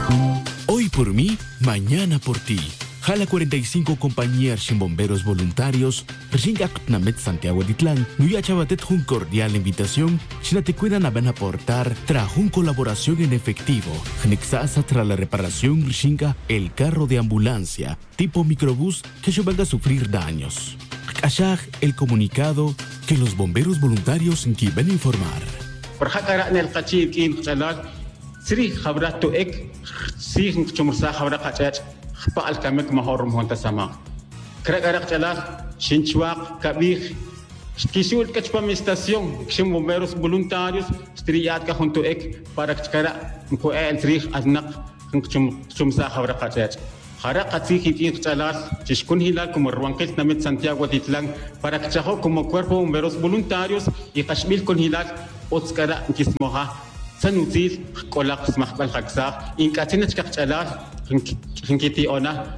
Hoy por mí, mañana por ti. Jala 45 compañías sin bomberos voluntarios, Ringaknamet Santiago Titlán, Nuya Chabatet un cordial invitación, si te cuidan a van a aportar tras una colaboración en efectivo, Nexasa tras la reparación Ringa el carro de ambulancia, tipo microbús que yo venga a sufrir daños. Allá el comunicado que los bomberos voluntarios quieren informar. Por hakara en el cachir kin chalal, sri khabrato ek, si chumursa khabra kachach. Paal kami kemahorum honta sama. Krak-krak chala, shinchuak, kabih, kisul kachpam estación, kishim bomberos voluntarios, striat ka junto ek, para kara, ko el trich adnak, chumsa khabra kachach. Khara katsi hitin chala, chishkun hilal como ruanquel namit Santiago Titlán, para kachajo como cuerpo bomberos voluntarios, y kashmil con hilal, otskara kismoha, sanutil, kolak smahbal haksa, inkatinach kachala, Hinkiti ona,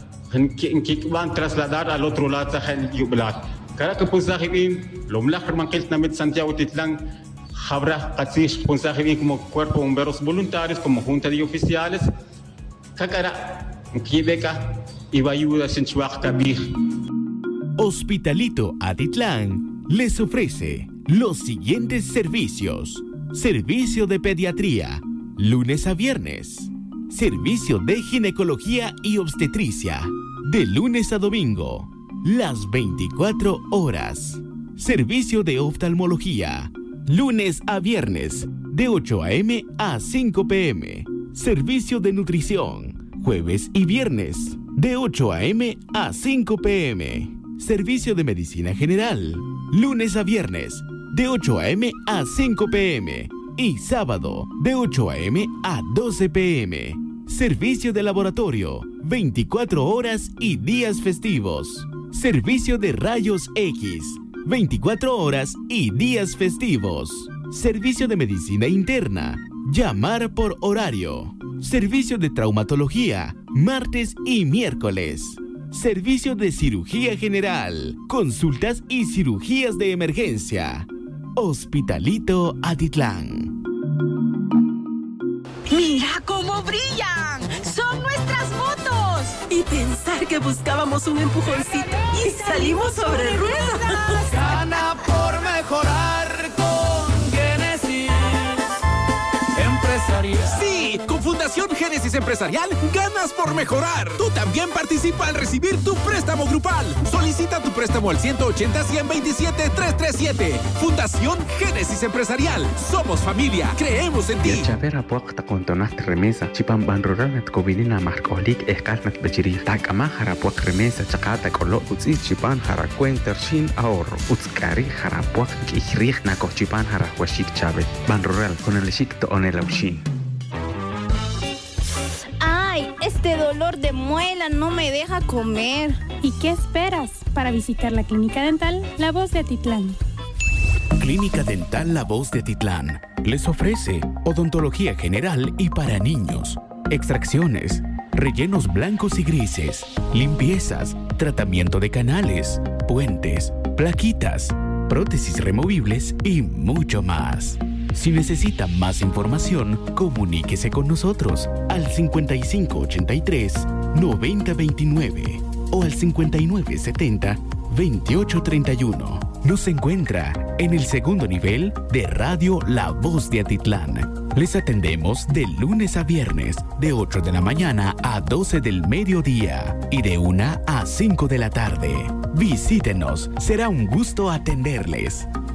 van trasladar al otro lado del Yublat. Cada que punzajibin, lo mejor manquel namit Santiago Titlán, habrá casi punzajibin como cuerpo bomberos voluntarios, como junta de oficiales. Kakara, Kibeca, y Bayuda Sinchuak Kabir. Hospitalito Atitlán les ofrece los siguientes servicios. Servicio de pediatría, lunes a viernes. Servicio de ginecología y obstetricia, de lunes a domingo, las 24 horas. Servicio de oftalmología, lunes a viernes, de 8 a.m. a 5 p.m. Servicio de nutrición, jueves y viernes, de 8 a.m. a 5 p.m. Servicio de medicina general, lunes a viernes, de 8 a.m. a 5 p.m. y sábado, de 8 a.m. a 12 p.m. Servicio de laboratorio, 24 horas y días festivos. Servicio de rayos X, 24 horas y días festivos. Servicio de medicina interna, llamar por horario. Servicio de traumatología, martes y miércoles. Servicio de cirugía general, consultas y cirugías de emergencia. Hospitalito Atitlán. ¡Mira cómo brillan! ¡Son nuestras motos! Y pensar que buscábamos un empujoncito y salimos sobre ruedas. Gana por mejorar con Génesis Empresarial. Sí, con Fundación Génesis Empresarial ganas por mejorar. Tú también participa al recibir tu préstamo grupal. Solicita tu préstamo al 180-127-337. Fundación Génesis Empresarial. Somos familia. Creemos en ti. Chavera puerta con tonaste remesa. Chipan banroranet covinina marcolik escarnet bechiri. Takama jarapuak remesa chacata colo utsi chipan jaracuen tershin ahorro. Utskari jarapuak kihrig nako chipan jarahuashik chave. Banroral con el shikto on el aushin. ¡Ay! Este dolor de muela no me deja comer. ¿Y qué esperas para visitar la Clínica Dental La Voz de Atitlán? Clínica Dental La Voz de Atitlán les ofrece odontología general y para niños, extracciones, rellenos blancos y grises, limpiezas, tratamiento de canales, puentes, plaquitas, prótesis removibles y mucho más. Si necesita más información, comuníquese con nosotros al 5583-9029 o al 5970-2831. Nos encuentra en el segundo nivel de Radio La Voz de Atitlán. Les atendemos de lunes a viernes, de 8 de la mañana a 12 del mediodía y de 1 a 5 de la tarde. Visítenos, será un gusto atenderles.